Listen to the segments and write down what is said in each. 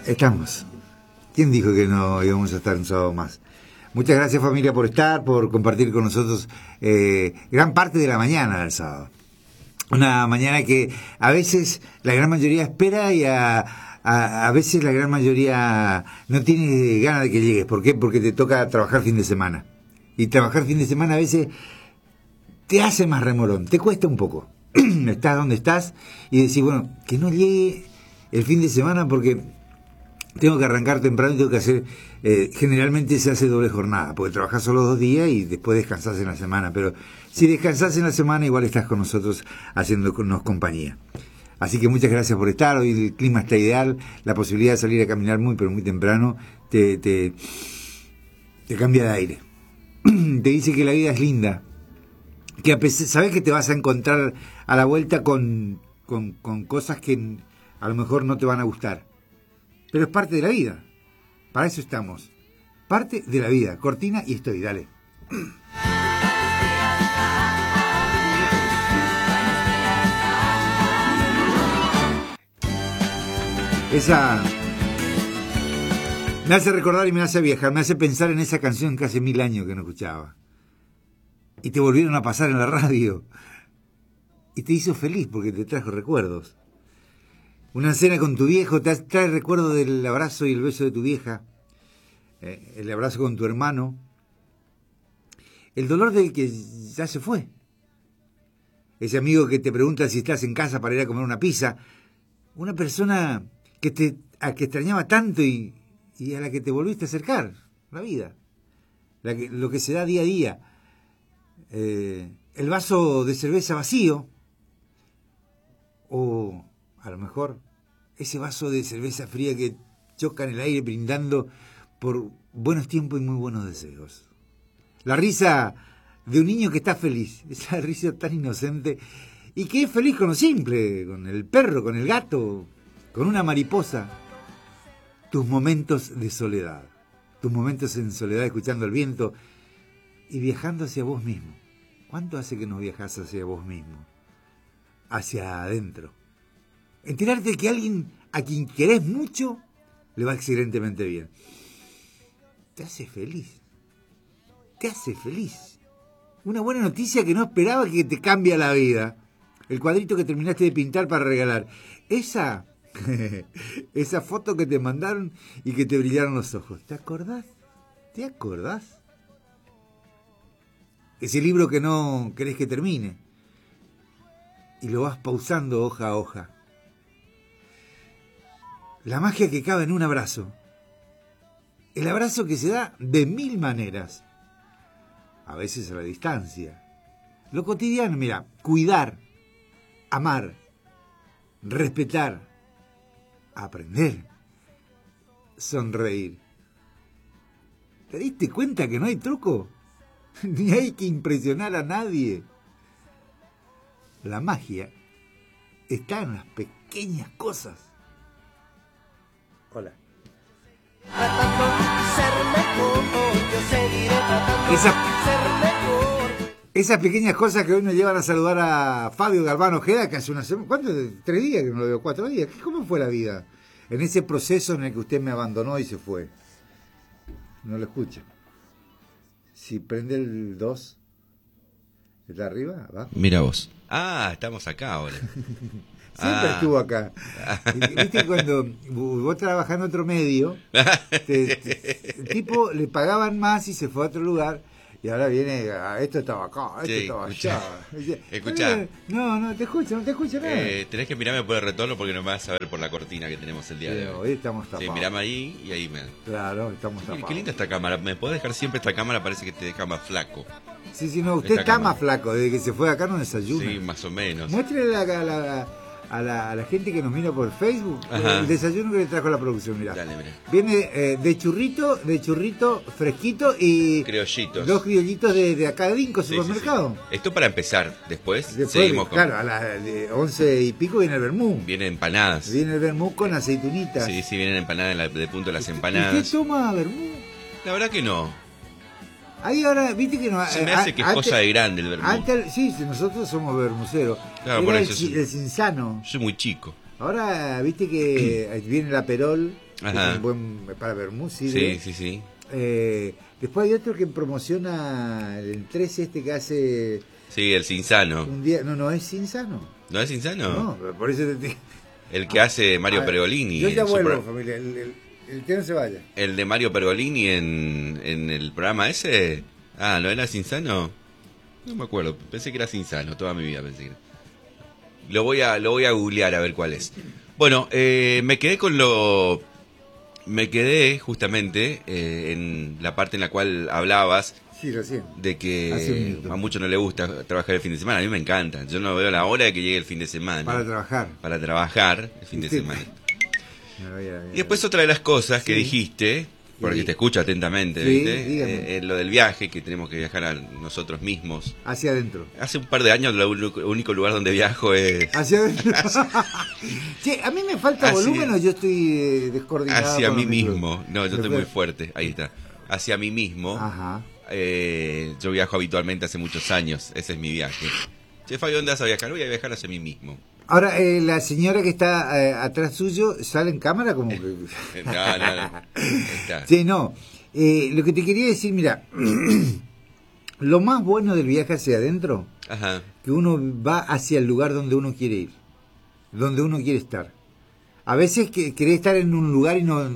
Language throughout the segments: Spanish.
Estamos. ¿Quién dijo que no íbamos a estar un sábado más? Muchas gracias, familia, por estar, por compartir con nosotros gran parte de la mañana del sábado. Una mañana que a veces la gran mayoría espera y a veces la gran mayoría no tiene ganas de que llegues. ¿Por qué? Porque te toca trabajar fin de semana. Y trabajar fin de semana a veces te hace más remolón, te cuesta un poco. Estás donde estás y decís, bueno, que no llegue el fin de semana porque tengo que arrancar temprano y tengo que hacer, generalmente se hace doble jornada, porque trabajás solo 2 días y después descansás en la semana, pero si descansás en la semana igual estás con nosotros haciéndonos compañía. Así que muchas gracias por estar, hoy el clima está ideal, la posibilidad de salir a caminar muy pero muy temprano te cambia de aire, te dice que la vida es linda, que a pesar, sabes que te vas a encontrar a la vuelta con cosas que a lo mejor no te van a gustar. Pero es parte de la vida. Para eso estamos. Parte de la vida. Cortina y estoy, dale. Esa me hace recordar y me hace viajar, me hace pensar en esa canción que hace 1000 años que no escuchaba. Y te volvieron a pasar en la radio. Y te hizo feliz porque te trajo recuerdos. Una cena con tu viejo te trae recuerdo del abrazo y el beso de tu vieja, el abrazo con tu hermano, el dolor del que ya se fue, ese amigo que te pregunta si estás en casa para ir a comer una pizza, una persona a que extrañaba tanto y a la que te volviste a acercar, la vida, lo que se da día a día, el vaso de cerveza vacío, o a lo mejor ese vaso de cerveza fría que choca en el aire brindando por buenos tiempos y muy buenos deseos. La risa de un niño que está feliz, esa risa tan inocente y que es feliz con lo simple, con el perro, con el gato, con una mariposa. Tus momentos de soledad, tus momentos en soledad escuchando el viento y viajando hacia vos mismo. ¿Cuánto hace que no viajás hacia vos mismo? Hacia adentro. Enterarte de que alguien a quien querés mucho le va excelentemente bien. Te hace feliz. Te hace feliz. Una buena noticia que no esperaba que te cambia la vida. El cuadrito que terminaste de pintar para regalar. Esa foto que te mandaron y que te brillaron los ojos. ¿Te acordás? ¿Te acordás? Ese libro que no querés que termine. Y lo vas pausando hoja a hoja. La magia que cabe en un abrazo. El abrazo que se da de 1000 maneras. A veces a la distancia. Lo cotidiano, mira, cuidar, amar, respetar, aprender, sonreír. ¿Te diste cuenta que no hay truco? Ni hay que impresionar a nadie. La magia está en las pequeñas cosas. Hola. Esas pequeñas cosas que hoy nos llevan a saludar a Fabio Galván Ojeda, que hace una semana, ¿cuánto? 3 días que no lo veo, 4 días. ¿Cómo fue la vida? En ese proceso en el que usted me abandonó y se fue. No lo escucha. Si prende el 2, ¿está arriba? ¿Abajo? Mira vos. Ah, estamos acá ahora. Siempre estuvo acá. Viste, cuando vos trabajás en otro medio, el tipo le pagaban más y se fue a otro lugar, y ahora viene, esto estaba acá, esto estaba allá. Escuchá. No te escucho, no te escucho nada. Tenés que mirarme por el retorno porque no me vas a ver por la cortina que tenemos el día de hoy. Hoy estamos tapados. Sí, mirame ahí y ahí me... Claro, estamos tapados. Qué linda esta cámara. ¿Me podés dejar siempre esta cámara? Parece que te deja más flaco. Sí, no, usted está más flaco. Desde que se fue de acá no desayuna. Sí, más o menos. Muéstrele a la gente que nos mira por Facebook. Ajá. El desayuno que le trajo la producción, mirá. Dale, mirá. Viene de churrito fresquito y Criollitos. 2 criollitos de acá de Vinco, supermercado. Sí. Esto para empezar. Después seguimos con... Claro, a las 11 y pico viene el vermú. Vienen empanadas. Viene el vermú con aceitunitas. Sí, vienen empanadas de punto de las empanadas. ¿Usted toma vermú? La verdad que no. Ahí ahora, viste que no. Se me hace que es cosa de grande el vermú. Antes, sí, nosotros somos vermuceros. Claro, era por el eso cinzano. Yo soy muy chico. Ahora, viste que viene el aperol Ajá. Es un buen para Bermú, sí. Sí. Después hay otro que promociona el 13 que hace Sí, el Cinzano. un día. No es Insano. ¿No es Cinzano? No, por eso te digo. El que hace Mario Pergolini. Yo ya en su vuelvo, familia. El que no se vaya. El de Mario Pergolini en el programa ese. Ah, ¿no era Cinzano? No me acuerdo, pensé que era Cinzano, toda mi vida pensé que era. Lo voy a googlear a ver cuál es. Bueno, me quedé justamente en la parte en la cual hablabas. Sí, recién. De que a muchos no les gusta trabajar el fin de semana. A mí me encanta. Yo no veo la hora de que llegue el fin de semana. Para trabajar el fin de semana. Y después otra de las cosas que dijiste, porque te escucho atentamente, ¿viste? Lo del viaje, que tenemos que viajar a nosotros mismos. Hacia adentro. Hace un par de años el único lugar donde viajo es... Hacia adentro. Che, a mí me falta volumen o yo estoy descoordinado. Hacia mí mismo. No, yo estoy muy fuerte. Ahí está. Hacia mí mismo. Ajá. Yo viajo habitualmente hace muchos años. Ese es mi viaje. Che, Fabio, ¿dónde vas a viajar? Voy a viajar hacia mí mismo. Ahora, la señora que está atrás suyo, ¿sale en cámara? Como que... No. Está. Sí, no. Lo que te quería decir, mira, lo más bueno del viaje hacia adentro, Ajá. que uno va hacia el lugar donde uno quiere ir, donde uno quiere estar. A veces querés estar en un lugar y no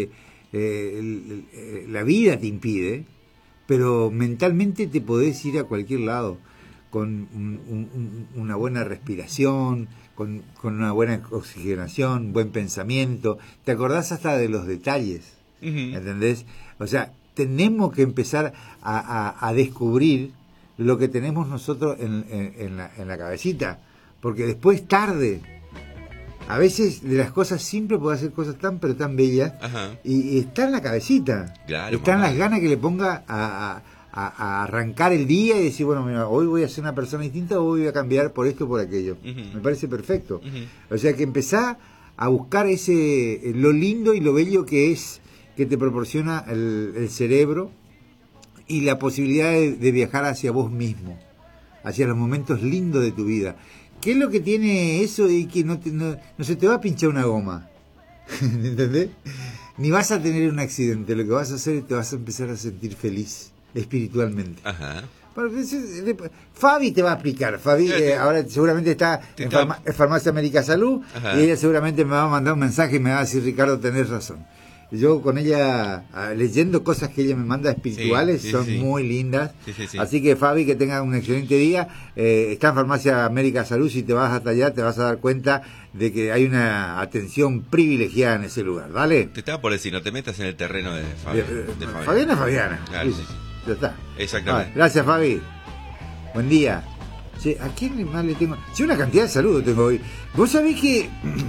la vida te impide, pero mentalmente te podés ir a cualquier lado con una buena respiración, con una buena oxigenación, buen pensamiento. Te acordás hasta de los detalles, ¿entendés? O sea, tenemos que empezar a descubrir lo que tenemos nosotros en la cabecita, porque después tarde. A veces de las cosas simples puede hacer cosas tan pero tan bellas. Ajá. Y está en la cabecita. Claro, están las ganas que le ponga a arrancar el día y decir, bueno, mira, hoy voy a ser una persona distinta o voy a cambiar por esto o por aquello. Me parece perfecto. O sea que empezá a buscar lo lindo y lo bello que es, que te proporciona el cerebro y la posibilidad de viajar hacia vos mismo, hacia los momentos lindos de tu vida. ¿Qué es lo que tiene eso y que no se te va a pinchar una goma? ¿Entendés? Ni vas a tener un accidente. Lo que vas a hacer es te vas a empezar a sentir feliz en Ajá. Fabi te va a explicar. Fabi ahora seguramente está en Farmacia América Salud. Ajá. Y ella seguramente me va a mandar un mensaje y me va a decir, Ricardo, tenés razón. Yo con ella, leyendo cosas que ella me manda espirituales, son muy lindas. Sí. Así que Fabi, que tenga un excelente día. Está en Farmacia América Salud. Si te vas hasta allá, te vas a dar cuenta de que hay una atención privilegiada en ese lugar. ¿Vale? Te estaba por decir, no te metas en el terreno de Fabiana. Fabiana es Fabiana. Claro, sí. Ya está. Exactamente. Vale, gracias, Fabi. Buen día. Che, ¿a quién más le tengo? Sí, una cantidad de saludos tengo hoy. Vos sabés que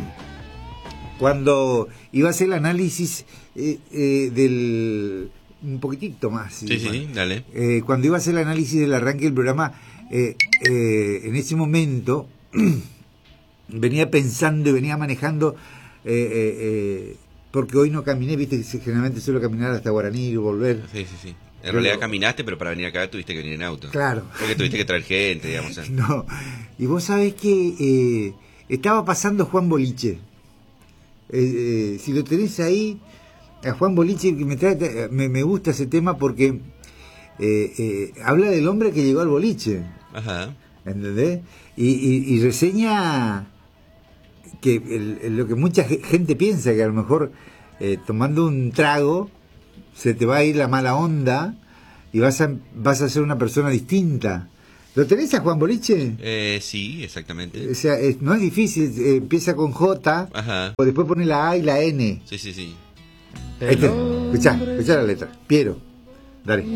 cuando iba a hacer el análisis un poquitito más. Sí, dale. Cuando iba a hacer el análisis del arranque del programa, en ese momento venía pensando y venía manejando, porque hoy no caminé, viste que generalmente suelo caminar hasta Guaraní y volver. Sí. En realidad caminaste, pero para venir acá tuviste que venir en auto. Claro. Porque tuviste que traer gente, digamos. No, y vos sabés que estaba pasando Juan Boliche. Si lo tenés ahí, a Juan Boliche, que me gusta ese tema porque habla del hombre que llegó al boliche. Ajá. ¿Entendés? Y reseña que lo que mucha gente piensa, que a lo mejor tomando un trago se te va a ir la mala onda y vas a ser una persona distinta. ¿Lo tenés a Juan Boliche? Sí, exactamente. O sea, no es difícil, empieza con J, ajá, o después pone la A y la N. Sí. Escuchá la letra. Piero, dale.